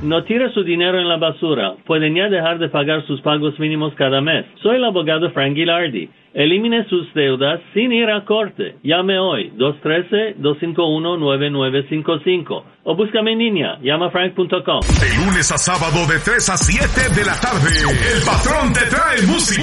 no tire su dinero en la basura. Pueden ya dejar de pagar sus pagos mínimos cada mes. Soy el abogado Frank Gilardi. Elimine sus deudas sin ir a corte. Llame hoy, 213-251-9955. O búscame en línea, llamafrank.com. De lunes a sábado de 3 a 7 de la tarde, el patrón te trae música.